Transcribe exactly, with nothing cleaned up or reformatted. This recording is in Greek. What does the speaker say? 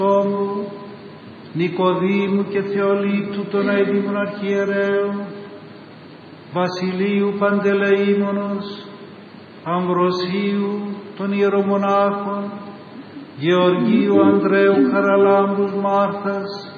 Χριστόμου, Νικοδήμου και Θεολίπτου των αηδήμων αρχιερέων, Βασιλείου Παντελεήμονος, Αμβροσίου των ιερομονάχων, Γεωργίου Ανδρέου Χαραλάμπους Μάρθας,